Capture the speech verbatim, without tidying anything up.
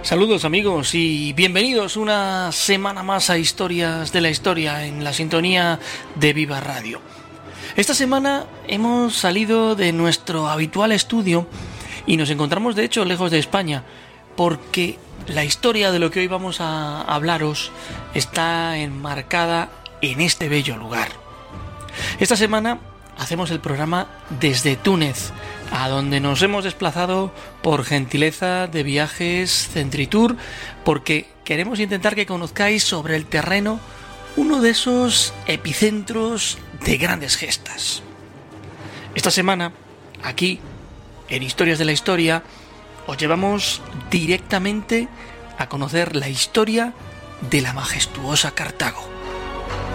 Saludos amigos y bienvenidos una semana más a Historias de la Historia en la sintonía de Viva Radio. Esta semana hemos salido de nuestro habitual estudio y nos encontramos de hecho lejos de España, porque la historia de lo que hoy vamos a hablaros está enmarcada en este bello lugar. Esta semana hacemos el programa desde Túnez, a donde nos hemos desplazado por gentileza de Viajes Centritour, porque queremos intentar que conozcáis sobre el terreno uno de esos epicentros de grandes gestas. Esta semana, aquí, en Historias de la Historia, os llevamos directamente a conocer la historia de la majestuosa Cartago.